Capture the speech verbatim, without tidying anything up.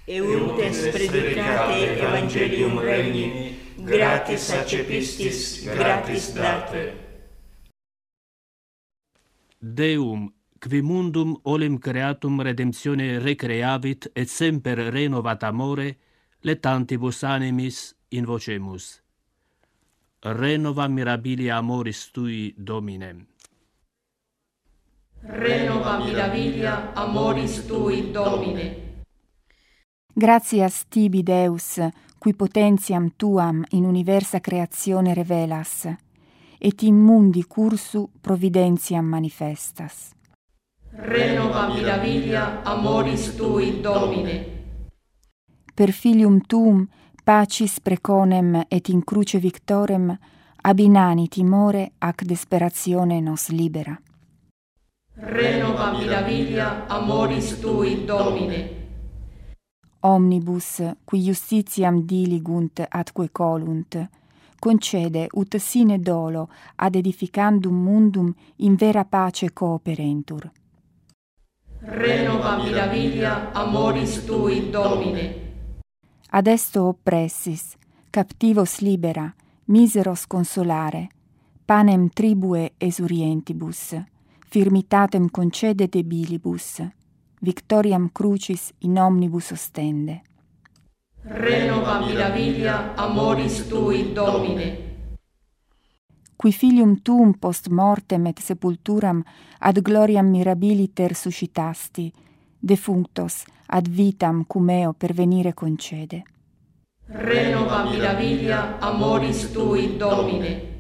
Eutes predicate Evangelium Regni, gratis accepistis, gratis date. Deum, qui mundum olim creatum redemptione recreavit et semper renovat amore, letantibus animis invocemus. Renova mirabilia amoris tui, Domine. Renova mirabilia amoris tui, Domine. Gratias tibi, Deus, qui potentiam tuam in universa creatione revelas, et in mundi cursu providentiam manifestas. Renova mirabilia amoris tui, Domine. Per filium tuum pacis preconem et in cruce victorem abinani timore ac desperatione nos libera. Renova mirabilia amoris tui, Domine. Omnibus, qui justitiam diligunt atque colunt, concede ut sine dolo ad edificandum mundum in vera pace cooperentur. Renova mirabilia amoris tui, Domine. Ad esto oppressis, captivos libera, miseros consolare, panem tribue esurientibus, firmitatem concede debilibus, victoriam crucis in omnibus ostende. Renova mirabilia amoris tui, Domine. Qui filium tuum post mortem et sepulturam ad gloriam mirabiliter suscitasti, defunctos ad vitam cum eo pervenire concede. Renova mirabilia amoris tui, Domine.